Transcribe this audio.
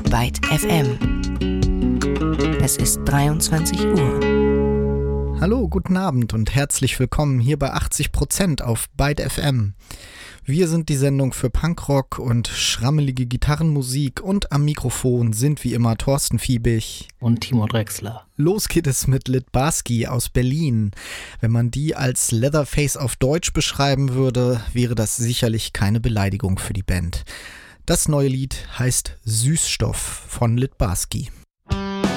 Byte FM. Es ist 23 Uhr. Hallo, guten Abend und herzlich willkommen hier bei 80% auf Byte FM. Wir sind die Sendung für Punkrock und schrammelige Gitarrenmusik und am Mikrofon sind wie immer Thorsten Fiebig und Timo Drechsler. Los geht es mit Litbarski aus Berlin. Wenn man die als Leatherface auf Deutsch beschreiben würde, wäre das sicherlich keine Beleidigung für die Band. Das neue Lied heißt Süßstoff von Litbarski.